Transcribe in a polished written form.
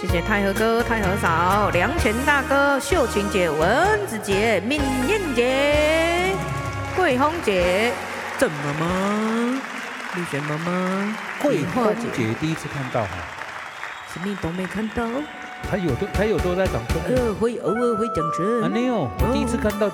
谢谢太和哥、太和嫂、梁前大哥、秀琴姐、蚊子姐、敏燕姐、桂红姐、郑妈妈、绿璇妈妈、 桂花姐第一次看到哈， 什么都没看到。 她有都在掌声， 会偶尔会掌声。 啊，没有，我第一次看到。